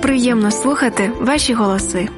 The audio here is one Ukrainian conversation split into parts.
приємно слухати ваші голоси.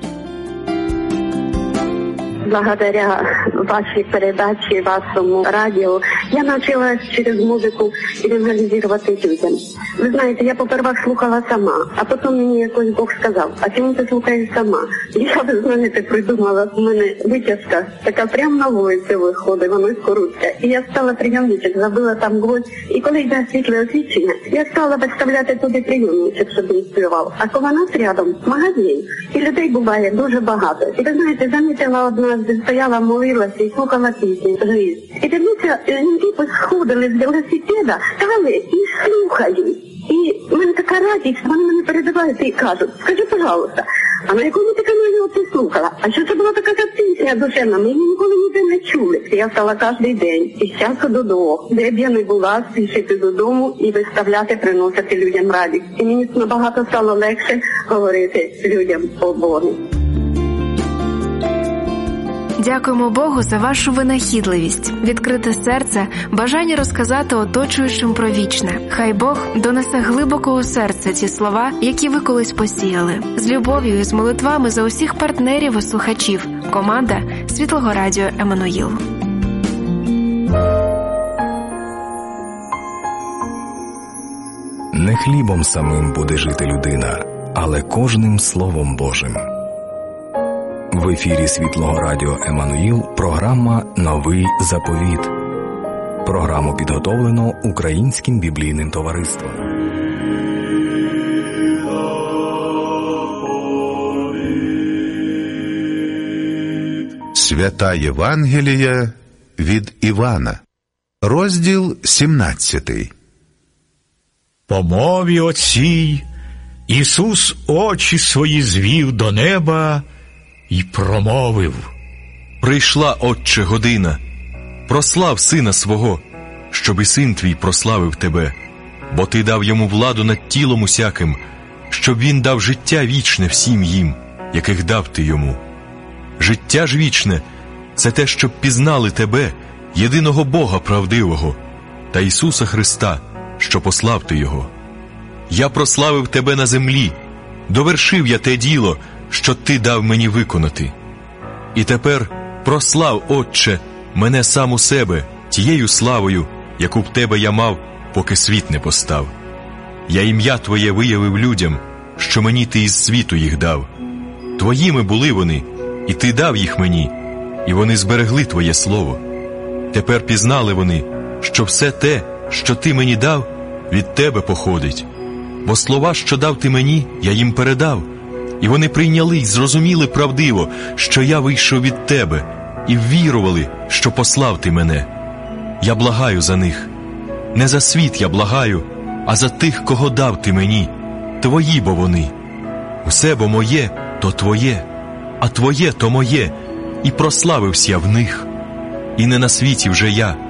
Благодаря вашей передаче, вашему радио, я научилась через музыку евангелизировать людям. Ви знаєте, я попервах слухала сама, а потім мені якось Бог сказав, а чому ти слухаєш сама? Я, ви знаєте, придумала, у мене витяжка така прямо на вулиці виходить, вона коротка. І я стала прийомничок, забила там гвоздь. І коли йде світле освітлення, я стала виставляти туди прийомничок, щоб він співав. А коли нас рядом магазин, і людей буває дуже багато. І ви знаєте, замітила одна, стояла, молилася і слухала пісні. І дивіться, люди посходили з велосипеда, стали і слухають. І в мене така радість, вони мене передавають і кажуть, скажи, пожалуйста, а на якому ти каналі оце слухала? А що це була така пісня душевна? Ми її ніколи ніде не чули. Я стала кожен день із часу до того, де б я не була, спішити додому і виставляти, приносити людям радість. І мені набагато стало легше говорити людям про Бога. Дякуємо Богу за вашу винахідливість, відкрите серце, бажання розказати оточуючим про вічне. Хай Бог донесе глибоко у серце ці слова, які ви колись посіяли. З любов'ю і з молитвами за усіх партнерів і слухачів. Команда Світлого Радіо Еммануїл. Не хлібом самим буде жити людина, але кожним Словом Божим. В ефірі Світлого Радіо Еммануїл програма «Новий заповіт». Програму підготовлено Українським біблійним товариством. Свята Євангелія від Івана. Розділ 17. По мові оцій Ісус очі свої звів до неба і промовив: «Прийшла, Отче, година, прослав Сина свого, щоб і Син твій прославив тебе, бо ти дав йому владу над тілом усяким, щоб він дав життя вічне всім їм, яких дав ти йому. Життя ж вічне – це те, щоб пізнали тебе, єдиного Бога правдивого, та Ісуса Христа, що послав ти його. Я прославив тебе на землі, довершив я те діло, що ти дав мені виконати. І тепер прослав, Отче, мене сам у себе тією славою, яку в тебе я мав, поки світ не постав. Я ім'я Твоє виявив людям, що мені ти із світу їх дав. Твоїми були вони, і ти дав їх мені, і вони зберегли Твоє слово. Тепер пізнали вони, що все те, що ти мені дав, від тебе походить. Бо слова, що дав ти мені, я їм передав, і вони прийняли й зрозуміли правдиво, що я вийшов від тебе, і ввірували, що послав ти мене. Я благаю за них. Не за світ я благаю, а за тих, кого дав ти мені. Твої бо вони. Все бо моє, то твоє, а твоє, то моє, і прославився в них. І не на світі вже я,